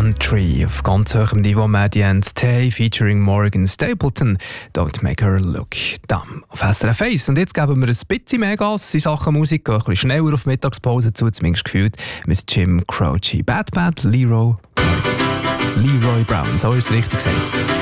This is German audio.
Country auf ganz hohem Niveau. Maddie and Tay featuring Morgan Stapleton. Don't make her look dumb. Auf SRF 1. Und jetzt geben wir ein bisschen mehr Gas in Sachen Musik. Gehen ein bisschen schneller auf die Mittagspause zu, zumindest gefühlt, mit Jim Croce. Bad Leroy Brown, so ist es richtig gesagt.